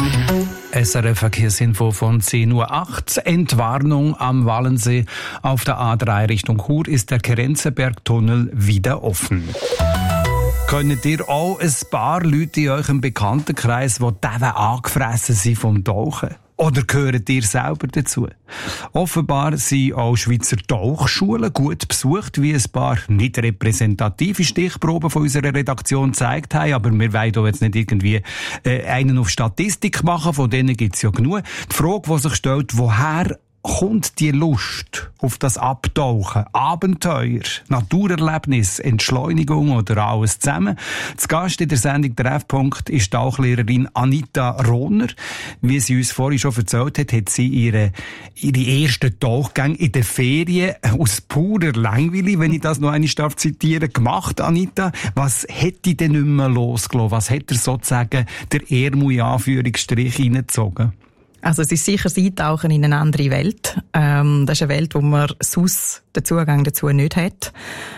SRF Verkehrsinfo von 10:08 Uhr. Entwarnung am Wallensee. Auf der A3 Richtung Chur ist der Kerenzenberg-Tunnel wieder offen. Könnt ihr auch ein paar Leute in eurem Bekanntenkreis, die angefressen sind vom Tauchen? Oder gehört ihr selber dazu? Offenbar sind auch Schweizer Tauchschulen gut besucht, wie ein paar nicht repräsentative Stichproben von unserer Redaktion gezeigt haben. Aber wir wollen hier jetzt nicht irgendwie einen auf Statistik machen, von denen gibt es ja genug. Die Frage, die sich stellt, woher kommt die Lust auf das Abtauchen, Abenteuer, Naturerlebnis, Entschleunigung oder alles zusammen? Zu Gast in der Sendung Treffpunkt ist Tauchlehrerin Anita Rohner. Wie sie uns vorhin schon erzählt hat sie ihre ersten Tauchgänge in den Ferien aus purer Langweile, wenn ich das noch einmal zitieren darf, gemacht, Anita. Was hätte denn nicht mehr losgelassen? Was hat er sozusagen der Ärmel in Anführungsstrich reingezogen? Also es ist sicher das Eintauchen in eine andere Welt. Das ist eine Welt, wo man sonst den Zugang dazu nicht hat.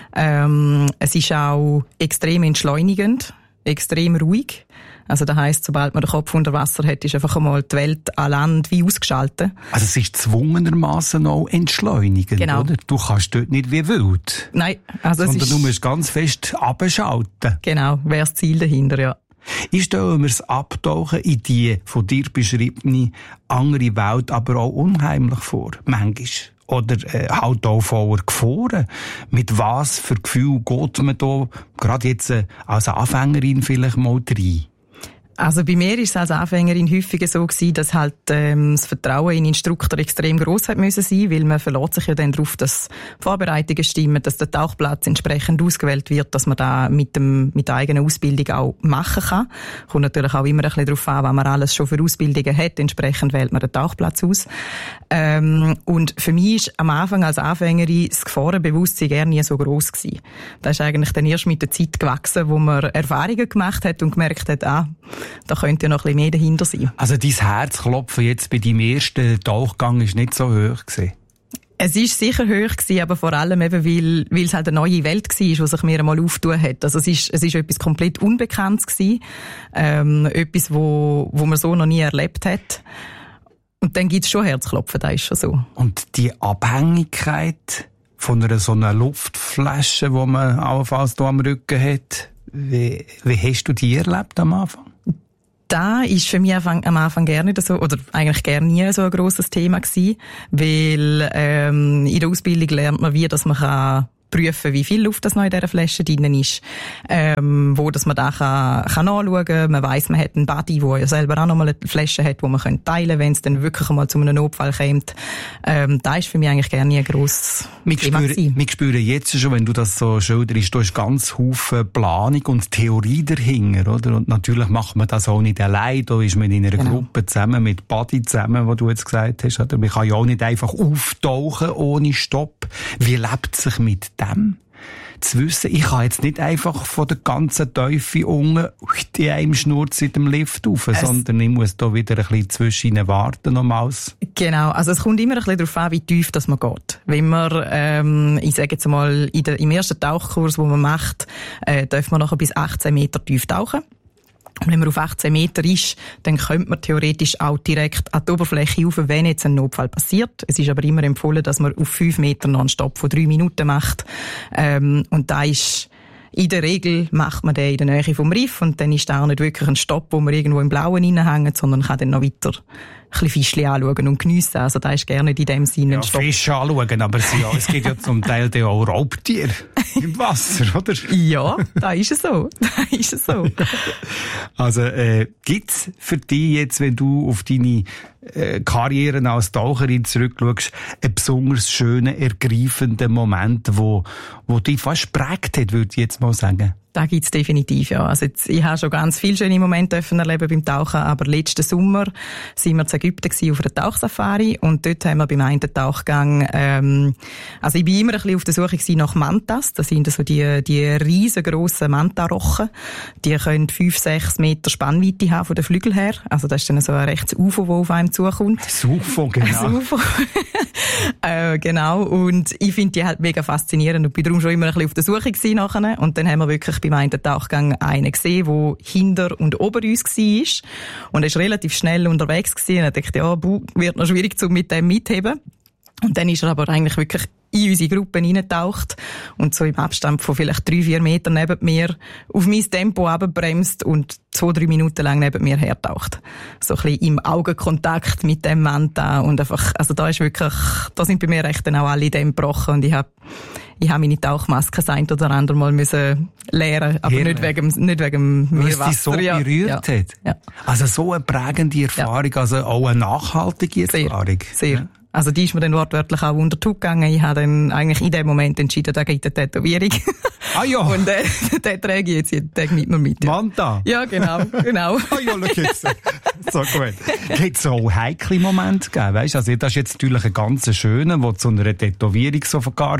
Es ist auch extrem entschleunigend, extrem ruhig. Also das heisst, sobald man den Kopf unter Wasser hat, ist einfach einmal die Welt an Land wie ausgeschaltet. Also es ist zwungenermassen auch entschleunigend, genau. Oder? Du kannst dort nicht wie wild. Nein. Also sondern du musst ganz fest abschalten. Genau, wäre das Ziel dahinter, ja. Ich stelle mir das Abtauchen in die von dir beschriebene andere Welt aber auch unheimlich vor, manchmal. Oder halt auch voller Gefahren. Mit was für Gefühl geht man da, gerade jetzt als Anfängerin vielleicht mal rein? Also bei mir ist es als Anfängerin häufiger so gewesen, dass halt das Vertrauen in den Instruktor extrem gross hat müssen sein, weil man verlässt sich ja dann darauf, dass die Vorbereitungen stimmen, dass der Tauchplatz entsprechend ausgewählt wird, dass man da mit der eigenen Ausbildung auch machen kann. Kommt natürlich auch immer ein bisschen darauf an, was man alles schon für Ausbildungen hat. Entsprechend wählt man den Tauchplatz aus. Und für mich ist am Anfang als Anfängerin das Gefahrenbewusstsein gar nie so gross gewesen. Das ist eigentlich dann erst mit der Zeit gewachsen, wo man Erfahrungen gemacht hat und gemerkt hat, da könnte ja noch ein bisschen mehr dahinter sein. Also dein Herzklopfen jetzt bei deinem ersten Tauchgang ist nicht so hoch gewesen? Es ist sicher hoch gewesen, aber vor allem eben, weil es halt eine neue Welt war, die sich mir einmal aufgetan hat. Also es ist etwas komplett Unbekanntes gewesen. Etwas, wo man so noch nie erlebt hat. Und dann gibt's schon Herzklopfen, das ist schon so. Und die Abhängigkeit von so einer Luftflasche, die man allenfalls hier am Rücken hat, wie hast du die erlebt am Anfang? Da ist für mich am Anfang gerne so, oder eigentlich gar nie so ein grosses Thema gewesen, weil in der Ausbildung lernt man dass man kann prüfen, wie viel Luft das noch in dieser Flasche drin ist, wo dass man da kann nachschauen kann. Man weiss, man hat einen Buddy, der ja selber auch noch mal eine Flasche hat, die man teilen kann, wenn es dann wirklich einmal zu einem Notfall kommt. Da ist für mich eigentlich gar nie ein grosses Thema gewesen. Wir spüren jetzt schon, wenn du das so schilderst, da ist ganz Haufen Planung und Theorie dahinter, oder? Und natürlich macht man das auch nicht allein. Da ist man in einer Gruppe zusammen, mit Buddy zusammen, was du jetzt gesagt hast. Oder? Man kann ja auch nicht einfach auftauchen ohne Stopp. Wie lebt es sich mit dem? Zu wissen, ich kann jetzt nicht einfach von der ganzen Teufel unten in einem Schnurz in dem Lift rauf, sondern ich muss da wieder ein bisschen zwischen ihnen warten nochmals. Genau, also es kommt immer ein bisschen darauf an, wie tief das man geht. Wenn man, ich sage jetzt mal, im ersten Tauchkurs, den man macht, darf man nachher bis 18 Meter tief tauchen. Und wenn man auf 18 Meter ist, dann könnte man theoretisch auch direkt an die Oberfläche rauf, wenn jetzt ein Notfall passiert. Es ist aber immer empfohlen, dass man auf 5 Meter noch einen Stopp von 3 Minuten macht. Und da ist, in der Regel macht man den in der Nähe vom Riff und dann ist da auch nicht wirklich ein Stopp, wo man irgendwo im Blauen reinhängt, sondern kann dann noch weiter ein bisschen Fischchen anschauen und geniessen. Also da ist gerne in dem Sinne ein Stopp. Fische anschauen, aber es gibt ja zum Teil auch Raubtiere im Wasser, oder? Ja, da ist es so. Also, gibt's für dich jetzt, wenn du auf deine Karriere als Taucherin zurückschaust, einen besonders schönen, ergreifenden Moment, wo dich fast geprägt hat, würde ich jetzt mal sagen? Da gibt's definitiv, ja. Also ich habe schon ganz viele schöne Momente erleben beim Tauchen, aber letzten Sommer sind wir in Ägypten auf einer Tauchsafari und dort haben wir beim einen Tauchgang, also ich bin immer ein bisschen auf der Suche nach Mantas. Das sind so die riesengroßen Mantarochen. Die können 5-6 Meter Spannweite haben von den Flügeln her. Also das ist dann so ein rechtes UFO, das auf einem zukommt. Das UFO, genau. Das UFO. Genau. Und ich finde die halt mega faszinierend und bin darum schon immer ein bisschen auf der Suche gewesen nachher. Und dann haben wir wirklich beim einen Tauchgang einen gesehen, der hinter und ober uns war. Und er war relativ schnell unterwegs gewesen. Und er dachte, ja, wird noch schwierig, mit dem mitheben. Und dann ist er aber eigentlich wirklich in unsere Gruppe reingetaucht und so im Abstand von vielleicht 3-4 Metern neben mir auf mein Tempo runterbremst und 2-3 Minuten lang neben mir hertaucht. So ein bisschen im Augenkontakt mit dem Mann da und einfach, also da sind bei mir echt dann auch alle Dämme gebrochen und ich habe meine Tauchmaske das ein oder andere Mal müssen lernen, aber nicht wegen Meerwasser. Weil es dich so berührt hat. Ja. Also so eine prägende Erfahrung, also auch eine nachhaltige Erfahrung. Sehr. Ja. Also die ist mir dann wortwörtlich auch unter die Haut gegangen. Ich habe dann eigentlich in dem Moment entschieden, da gibt eine Tätowierung. Ah ja. Und den trage ich jetzt jeden Tag nicht mehr mit. Ja. Manta? Ja, genau. Ah ja, schau jetzt. So gut. Hat es auch heikle Momente gegeben, weißt du? Also das ist jetzt natürlich ein ganz schöner, der zu einer Tätowierung sogar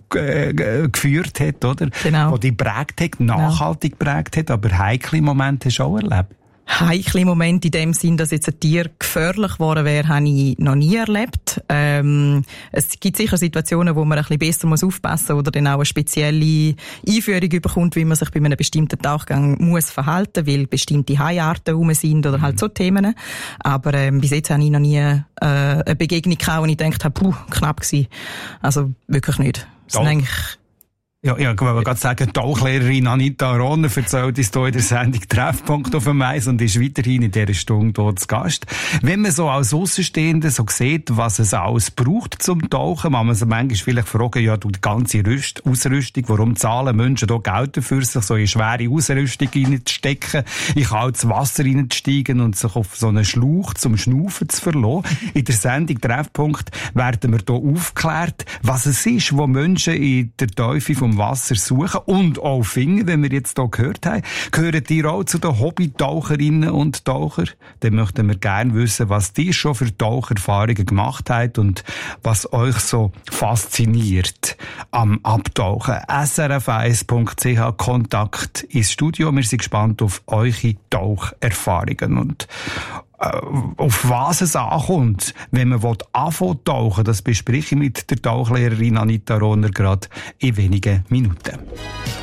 geführt hat, oder? Genau. Die prägt hat, nachhaltig prägt hat, aber heikle Momente hast du auch erlebt? Heikle Momente in dem Sinn, dass jetzt ein Tier gefährlich geworden wäre, habe ich noch nie erlebt. Es gibt sicher Situationen, wo man ein bisschen besser aufpassen muss oder dann auch eine spezielle Einführung bekommt, wie man sich bei einem bestimmten Tauchgang muss verhalten, weil bestimmte Haiarten rum sind oder halt so Themen. Aber bis jetzt habe ich noch nie eine Begegnung gehabt, wo ich gedacht habe, knapp gewesen. Also wirklich nicht. Es sind eigentlich Ja, ich wollte gerade sagen, Tauchlehrerin Anita Rohner erzählt uns hier in der Sendung Treffpunkt auf dem Mais und ist weiterhin in dieser Stunde hier zu Gast. Wenn man so als Aussenstehender so sieht, was es alles braucht zum Tauchen, kann man sich manchmal vielleicht fragen, ja, die ganze Ausrüstung, warum zahlen Menschen hier Geld dafür, sich so in schwere Ausrüstung reinzustecken, in kaltes Wasser reinzusteigen und sich auf so einen Schlauch zum Schnaufen zu verlassen. In der Sendung Treffpunkt werden wir hier aufgeklärt, was es ist, wo Menschen in der Tiefe vom Wasser suchen und auch finden, wenn wir jetzt hier gehört haben. Gehören ihr auch zu den Hobby-Taucherinnen und Taucher? Dann möchten wir gerne wissen, was ihr schon für Taucherfahrungen gemacht habt und was euch so fasziniert am Abtauchen. srf1.ch Kontakt ins Studio. Wir sind gespannt auf eure Taucherfahrungen und auf was es ankommt, wenn man anfangen zu tauchen. Das bespreche ich mit der Tauchlehrerin Anita Rohner gerade in wenigen Minuten.